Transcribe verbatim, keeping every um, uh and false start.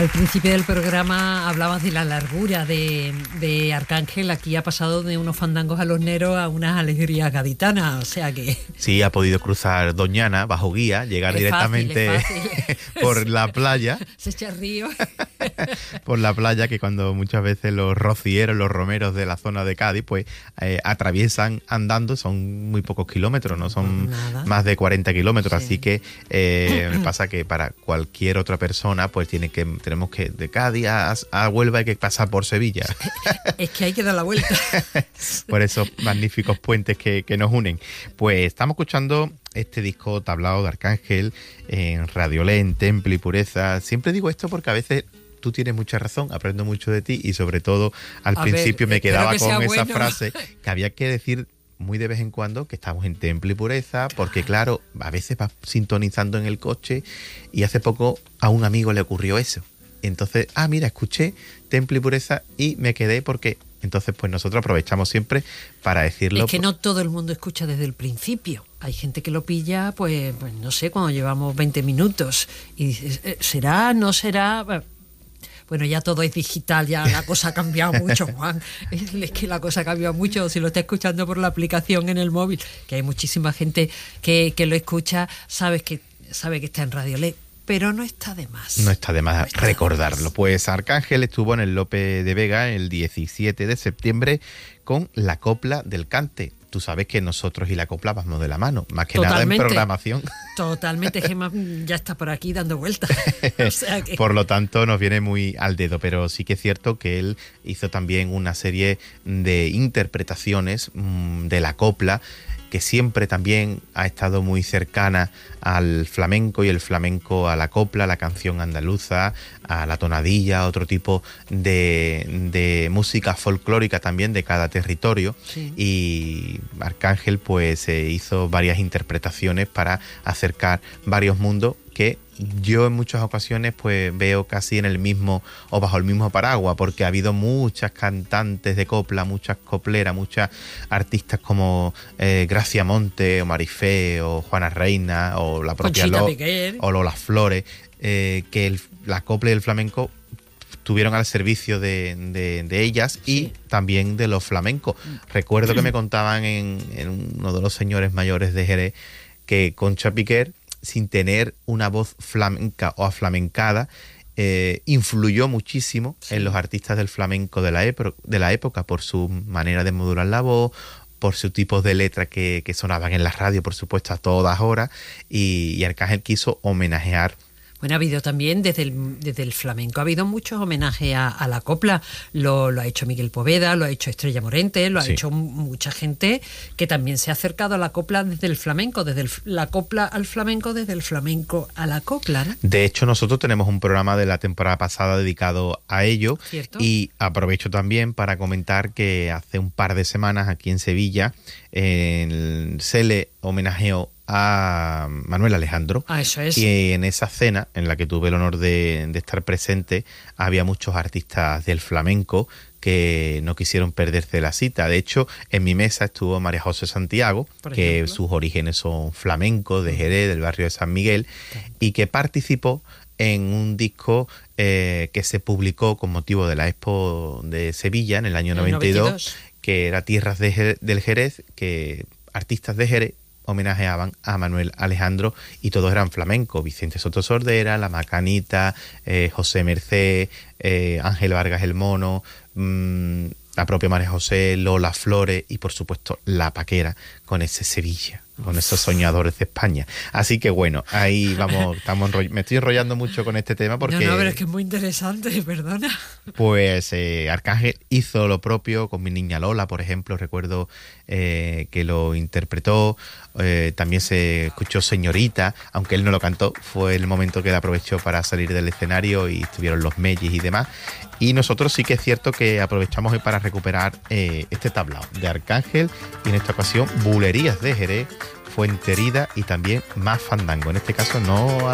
Al principio del programa hablabas de la largura de, de Arcángel. Aquí ha pasado de unos fandangos a los neros a unas alegrías gaditanas, o sea que... Sí, ha podido cruzar Doñana bajo guía, llegar es directamente fácil, es fácil. por la playa. Se echa el río. Por la playa, que cuando muchas veces los rocieros, los romeros de la zona de Cádiz, pues eh, atraviesan andando, son muy pocos kilómetros, no son Nada. más de cuarenta kilómetros, Sí. así que eh, me pasa que para cualquier otra persona, pues tiene que tenemos que de Cádiz a, a Huelva hay que pasar por Sevilla. Es que hay que dar la vuelta. Por esos magníficos puentes que, que nos unen. Pues estamos escuchando este disco Tablao de Arcángel en Radiolé, en Temple y Pureza. Siempre digo esto porque a veces tú tienes mucha razón, aprendo mucho de ti y sobre todo al A principio ver, me quedaba espero con que esa sea bueno. frase que había que decir muy de vez en cuando que estamos en Temple y Pureza, porque claro, a veces vas sintonizando en el coche y hace poco a un amigo le ocurrió eso. Entonces, ah, mira, escuché Temple y Pureza y me quedé porque... Entonces, pues nosotros aprovechamos siempre para decirlo. Es que no todo el mundo escucha desde el principio. Hay gente que lo pilla, pues, pues no sé, cuando llevamos veinte minutos. Y dices, eh, ¿será? ¿No será? Bueno, ya todo es digital, ya la cosa ha cambiado mucho, Juan. Es, es que la cosa ha cambiado mucho. Si lo está escuchando por la aplicación en el móvil, que hay muchísima gente que, que lo escucha, sabes que, sabe que está en Radiolé. Pero no está de más. No está de más no está recordarlo. de más. Pues Arcángel estuvo en el Lope de Vega el diecisiete de septiembre con la Copla del Cante. Tú sabes que nosotros y la Copla vamos de la mano, más que Totalmente. nada en programación. Totalmente, Gemma ya está por aquí dando vueltas. O sea que... Por lo tanto, nos viene muy al dedo, pero sí que es cierto que él hizo también una serie de interpretaciones mmm, de la Copla, que siempre también ha estado muy cercana al flamenco y el flamenco a la copla, la canción andaluza, a la tonadilla, otro tipo de, de música folclórica también de cada territorio. Sí. Y Arcángel pues eh, hizo varias interpretaciones para acercar varios mundos que yo en muchas ocasiones pues veo casi en el mismo o bajo el mismo paraguas, porque ha habido muchas cantantes de copla, muchas copleras, muchas artistas como eh, Gracia Monte o Marifé o Juana Reina o la propia Lo, o Lola Flores, eh, que el, la copla y el flamenco estuvieron al servicio de, de, de ellas y sí. también de los flamencos. Recuerdo que me contaban en, en uno de los señores mayores de Jerez que Concha Piquer, sin tener una voz flamenca o aflamencada, eh, influyó muchísimo sí. en los artistas del flamenco de la, epo- de la época por su manera de modular la voz, por su tipo de letras que, que sonaban en la radio, por supuesto, a todas horas, y, y Arcángel quiso homenajear. Bueno, ha habido también desde el, desde el flamenco, ha habido muchos homenajes a, a la copla, lo, lo ha hecho Miguel Poveda, lo ha hecho Estrella Morente, lo ha sí. hecho mucha gente que también se ha acercado a la copla desde el flamenco, desde el, la copla al flamenco, desde el flamenco a la copla, ¿no? De hecho, nosotros tenemos un programa de la temporada pasada dedicado a ello. ¿Cierto? Y aprovecho también para comentar que hace un par de semanas aquí en Sevilla eh, se le homenajeó a Manuel Alejandro. Ah, eso es. Y en esa cena en la que tuve el honor de, de estar presente había muchos artistas del flamenco que no quisieron perderse la cita. De hecho, en mi mesa estuvo María José Santiago, que sus orígenes son flamencos, de Jerez, del barrio de San Miguel, y que participó en un disco eh, que se publicó con motivo de la Expo de Sevilla en el año noventa y dos, noventa y dos. Que era Tierras de Jerez, del Jerez, que artistas de Jerez homenajeaban a Manuel Alejandro y todos eran flamencos. Vicente Soto Sordera, La Macanita, eh, José Mercé, eh, Ángel Vargas el Mono, mmm, la propia María José, Lola Flores y por supuesto La Paquera con ese Sevilla, con esos soñadores de España. Así que bueno, ahí vamos, estamos enroll- me estoy enrollando mucho con este tema porque... No, no, pero es que es muy interesante, perdona. Pues eh, Arcángel hizo lo propio con Mi Niña Lola, por ejemplo, recuerdo eh, que lo interpretó, eh, también se escuchó Señorita, aunque él no lo cantó, fue el momento que él aprovechó para salir del escenario y estuvieron los Mellis y demás. Y nosotros sí que es cierto que aprovechamos hoy para recuperar eh, este tablao de Arcángel y en esta ocasión Bulerías de Jerez, Fuenterida y también Más Fandango. En este caso no